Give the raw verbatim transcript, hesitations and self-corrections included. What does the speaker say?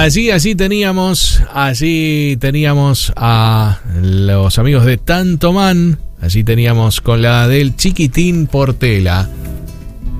Allí, allí teníamos, allí teníamos a los amigos de Tanto Man. Allí teníamos con la del Chiquitín Portela.